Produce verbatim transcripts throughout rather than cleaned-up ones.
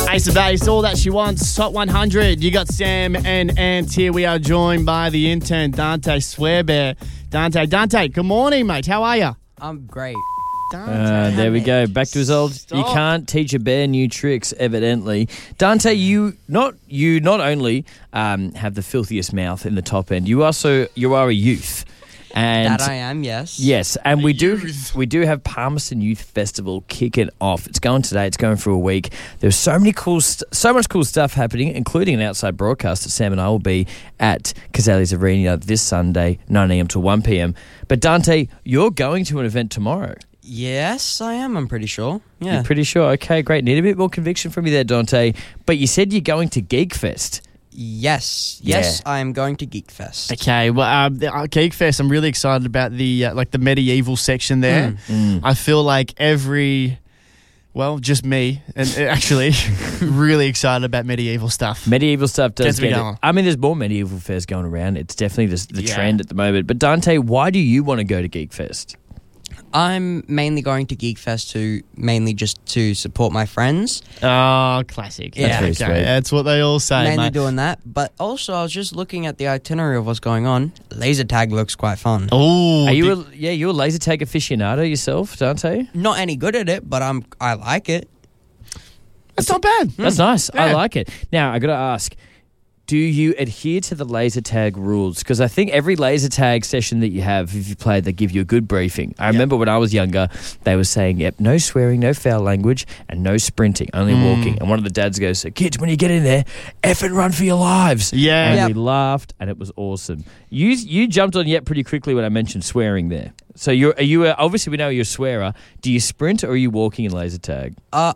Ace of Base, all that she wants. Top one hundred. You got Sam and Ant here. We are joined by the intern, Dante Swearbear. Dante, Dante, good morning, mate. How are you? I'm great. Dante, Uh, there we go. Back to his old. Stop. You can't teach a bear new tricks, evidently. Dante, you not you not only um, have the filthiest mouth in the top end. You also you are a youth. And That I am, yes. yes, and we do youth. we do have Palmerston Youth Festival kicking off. It's going today. It's going for a week. There's so many cool, st- so much cool stuff happening, including an outside broadcast that Sam and I will be at Caselli's Arena this Sunday, nine a.m. to one p.m. But Dante, you're going to an event tomorrow. Yes, I am, I'm pretty sure. Yeah. You're pretty sure? Okay, great. Need a bit more conviction from you there, Dante. But you said you're going to Geek Fest. yes. Yes, I am going to Geek Fest. Okay, well, um, the, uh, Geek Fest, I'm really excited about the uh, like the medieval section there. Mm. I feel like every, well, just me, and uh, actually, really excited about medieval stuff. Medieval stuff does Gets me get it. going. I mean, there's more medieval fairs going around. It's definitely the, the Yeah. trend at the moment. But Dante, why do you want to go to Geek Fest? I'm mainly going to Geek Fest to mainly just to support my friends. Oh, classic. Yeah. That's very okay. sweet. That's what they all say, mainly mate. doing that. But also, I was just looking at the itinerary of what's going on. Laser tag looks quite fun. Oh, Are you a, yeah, you're a laser tag aficionado yourself, Dante? Not any good at it, but I'm I like it. that's not bad. That's nice. I Yeah. like it. Now, I got to ask, do you adhere to the laser tag rules? Because I think every laser tag session that you have, if you play, they give you a good briefing. I remember when I was younger, they were saying, yep, no swearing, no foul language, and no sprinting, only Mm. walking. And one of the dads goes, so kids, when you get in there, F and run for your lives. Yeah. And Yep. we laughed, and it was awesome. You you jumped on yet pretty quickly when I mentioned swearing there. So you're are you a, obviously we know you're a swearer. Do you sprint or are you walking in laser tag? Uh,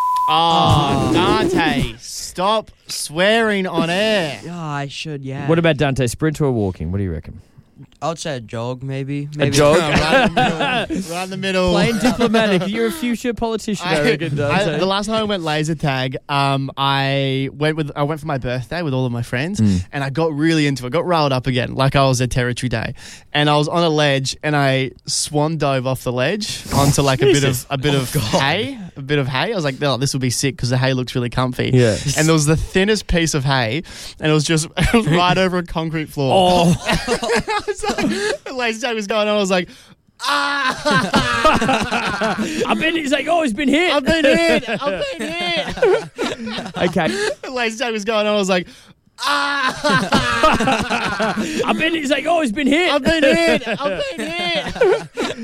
Oh, Dante, stop swearing on air. yeah, I should, yeah. What about Dante, sprint or walking? What do you reckon? I would say a jog, maybe. A maybe jog? right in the middle. Right in the middle. Plain diplomatic. You're a future politician, I, reckon, Dante. I- the last time I went laser tag, um, I went with I went for my birthday with all of my friends, Mm. and I got really into it. Got riled up again, like I was at Territory Day, and I was on a ledge, and I swan dove off the ledge onto like a bit of a bit of hay, a bit of hay. I was like, oh, this will be sick because the hay looks really comfy. Yeah. And there was the thinnest piece of hay, and it was just it was right over a concrete floor. Oh, I was like, the laser tag was going on. I was like, ah. I've been. He's like, oh, he's been hit. I've been hit. I've been hit. Okay, The laser tag was going on. I was like, ah. I've been. He's like, oh, he's been hit. I've been hit. I've been hit.